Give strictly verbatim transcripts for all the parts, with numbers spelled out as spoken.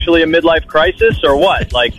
actually a midlife crisis or what? Like,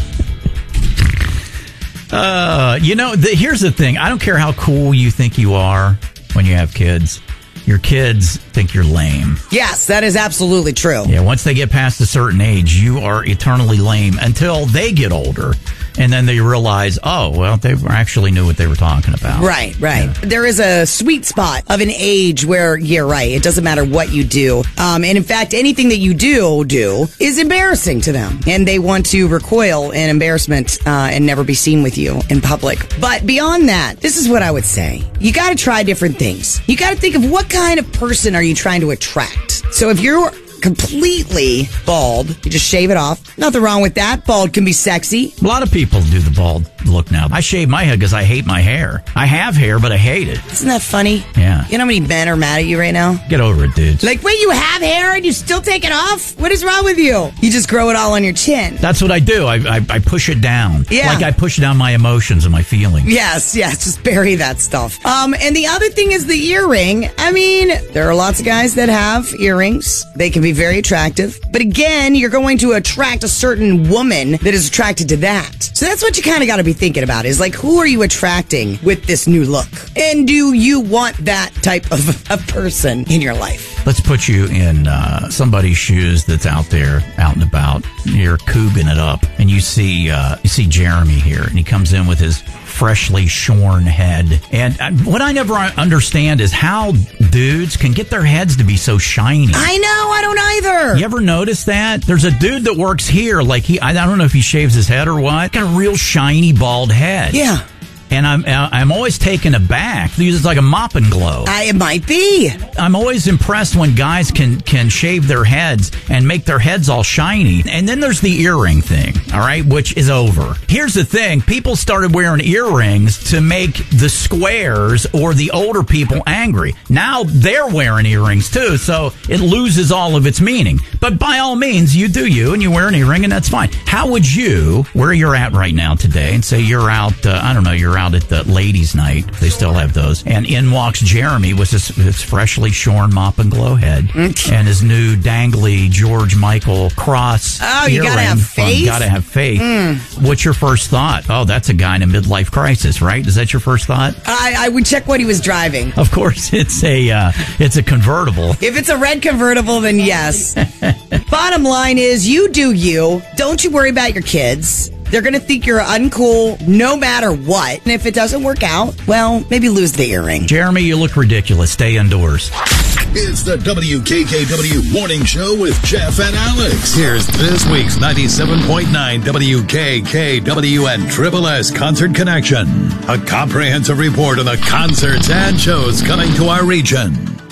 uh, you know, the, here's the thing. I don't care how cool you think you are when you have kids. Your kids think you're lame. Yes, that is absolutely true. Yeah, once they get past a certain age, you are eternally lame until they get older. And then they realize, oh, well, they actually knew what they were talking about. Right, right. Yeah. There is a sweet spot of an age where, you're right, it doesn't matter what you do. Um, and in fact, anything that you do do is embarrassing to them. And they want to recoil in embarrassment uh, and never be seen with you in public. But beyond that, this is what I would say. You got to try different things. You got to think of what kind of person are you trying to attract. So if you're completely bald, you just shave it off. Nothing wrong with that. Bald can be sexy. A lot of people do the bald look now. I shave my head because I hate my hair. I have hair, but I hate it. Isn't that funny? Yeah. You know how many men are mad at you right now? Get over it, dudes. Like, wait, you have hair and you still take it off? What is wrong with you? You just grow it all on your chin. That's what I do. I, I, I push it down. Yeah. Like I push down my emotions and my feelings. Yes, yes, just bury that stuff. Um, and the other thing is the earring. I mean, there are lots of guys that have earrings. They can be very attractive. But again, you're going to attract a certain woman that is attracted to that. So that's what you kind of got to be thinking about is like, who are you attracting with this new look? And do you want that type of a person in your life? Let's put you in uh, somebody's shoes that's out there, out and about. You're couging it up, and you see uh, you see Jeremy here, and he comes in with his freshly shorn head. And uh, what I never understand is how dudes can get their heads to be so shiny. I know, I don't either. You ever notice that? There's a dude that works here, like he, I don't know if he shaves his head or what, got a real shiny bald head. Yeah. And I'm I'm always taken aback because it's like a mop and glow. I, it might be. I'm always impressed when guys can, can shave their heads and make their heads all shiny. And then there's the earring thing, all right, which is over. Here's the thing. People started wearing earrings to make the squares or the older people angry. Now they're wearing earrings too, so it loses all of its meaning. But by all means, you do you, and you wear an earring, and that's fine. How would you, where you're at right now today, and say you're out, uh, I don't know, you're out at the ladies' night, they still have those, and in walks Jeremy with his, his freshly shorn mop and glow head mm. and his new dangly George Michael cross. Oh, you gotta have faith. Gotta have faith. Mm. What's your first thought? Oh, that's a guy in a midlife crisis, right? Is that your first thought? I, I would check what he was driving. Of course, it's a uh, it's a convertible. If it's a red convertible, then yes. Bottom line is, you do you. Don't you worry about your kids. They're going to think you're uncool no matter what. And if it doesn't work out, well, maybe lose the earring. Jeremy, you look ridiculous. Stay indoors. It's the W K K W Morning Show with Jeff and Alex. Here's this week's ninety-seven point nine W K K W and Triple S Concert Connection. A comprehensive report on the concerts and shows coming to our region.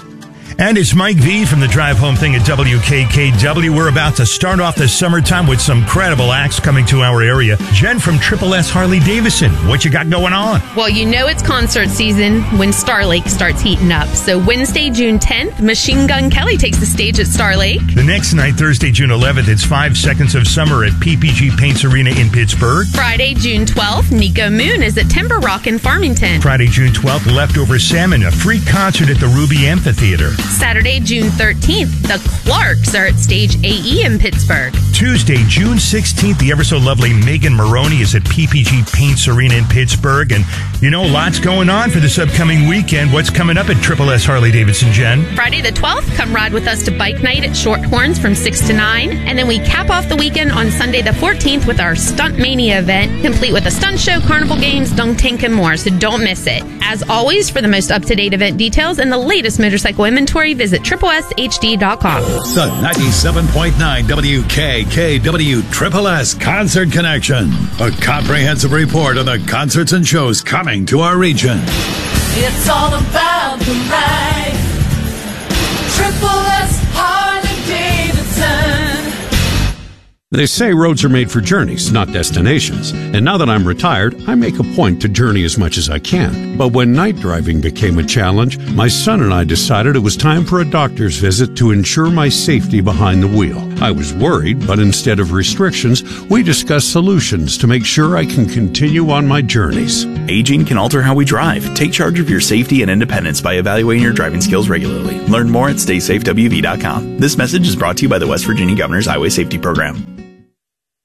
And it's Mike V from the Drive Home Thing at W K K W. We're about to start off the summertime with some credible acts coming to our area. Jen from Triple S Harley Davidson, what you got going on? Well, you know it's concert season when Star Lake starts heating up. So Wednesday, June tenth, Machine Gun Kelly takes the stage at Star Lake. The next night, Thursday, June eleventh, it's Five Seconds of Summer at P P G Paints Arena in Pittsburgh. Friday, June twelfth, Nico Moon is at Timber Rock in Farmington. Friday, June twelfth, Leftover Salmon, a free concert at the Ruby Amphitheater. Saturday, June thirteenth, the Clarks are at Stage A E in Pittsburgh. Tuesday, June sixteenth, the ever so lovely Megan Maroney is at P P G Paints Arena in Pittsburgh. And, you know, lots going on for this upcoming weekend. What's coming up at Triple S Harley Davidson, Jen? Friday the twelfth, come ride with us to Bike Night at Shorthorns from six to nine. And then we cap off the weekend on Sunday the fourteenth with our Stunt Mania event, complete with a stunt show, carnival games, dunk tank, and more. So don't miss it. As always, for the most up-to-date event details and the latest motorcycle inventory, visit triple S H D dot com. The ninety-seven point nine W K K W Triple S Concert Connection. A comprehensive report on the concerts and shows coming to our region. It's all about the ride. Triple S They say roads are made for journeys, not destinations. And now that I'm retired, I make a point to journey as much as I can. But when night driving became a challenge, my son and I decided it was time for a doctor's visit to ensure my safety behind the wheel. I was worried, but instead of restrictions, we discussed solutions to make sure I can continue on my journeys. Aging can alter how we drive. Take charge of your safety and independence by evaluating your driving skills regularly. Learn more at stay safe w v dot com. This message is brought to you by the West Virginia Governor's Highway Safety Program.